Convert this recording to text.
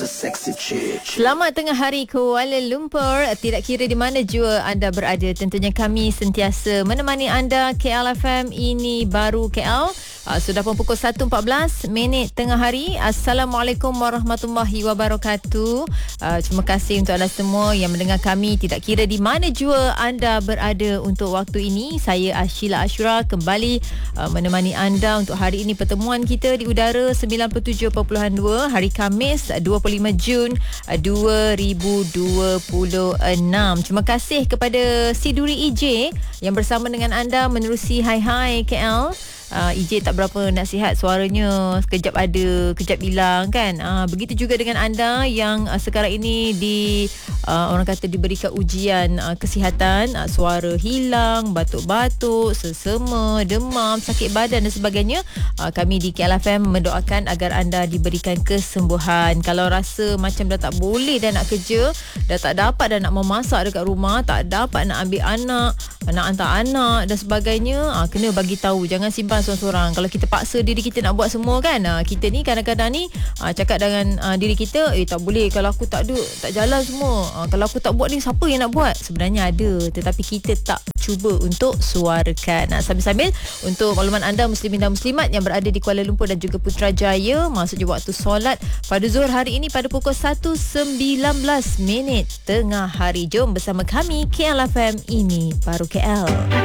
Selamat tengah hari Kuala Lumpur. Tidak kira di mana jua anda berada, tentunya kami sentiasa menemani anda. KL FM, ini baru KL. Sudah pun pukul 1.14 tengah hari. Assalamualaikum warahmatullahi wabarakatuh. Terima kasih untuk anda semua yang mendengar kami, tidak kira di mana jua anda berada untuk waktu ini. Saya Ashila Ashura kembali menemani anda untuk hari ini. Pertemuan kita di udara 97.2 hari Khamis 25 Jun 2026. Terima kasih kepada Siduri EJ yang bersama dengan anda menerusi Hai KL. EJ tak berapa nasihat, suaranya sekejap ada, kejap hilang kan. Begitu juga dengan anda yang sekarang ini orang kata diberikan ujian kesihatan, suara hilang, batuk-batuk, sesema, demam, sakit badan dan sebagainya. Kami di KLFM mendoakan agar anda diberikan kesembuhan. Kalau rasa macam dah tak boleh dah nak kerja, dah tak dapat dah nak memasak dekat rumah, tak dapat nak ambil anak, nak hantar anak dan sebagainya, kena bagi tahu, jangan simpan seorang-seorang. Kalau kita paksa diri kita nak buat semua kan, kita ni kadang-kadang ni cakap dengan diri kita, tak boleh, kalau aku tak ada, tak jalan semua, kalau aku tak buat ni siapa yang nak buat. Sebenarnya ada, tetapi kita tak cuba untuk suarakan. Sambil-sambil untuk makluman anda muslimin dan muslimat yang berada di Kuala Lumpur dan juga Putrajaya, maksudnya waktu solat pada Zuhur hari ini pada pukul 1.19 tengah hari. Jom bersama kami KLFM, ini baru KL.